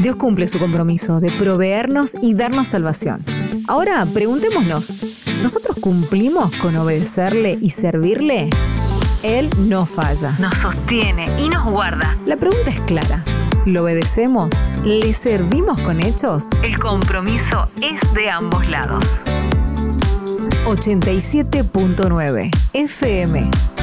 Dios cumple su compromiso de proveernos y darnos salvación. Ahora preguntémonos, ¿nosotros cumplimos con obedecerle y servirle? Él no falla. Nos sostiene y nos guarda. La pregunta es clara. ¿Lo obedecemos? ¿Le servimos con hechos? El compromiso es de ambos lados. 87.9 FM